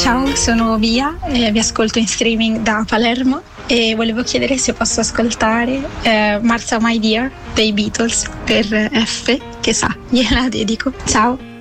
Ciao, sono Via e vi ascolto in streaming da Palermo e volevo chiedere se posso ascoltare Martha My Dear dei Beatles per F, che sa, gliela dedico. Ciao.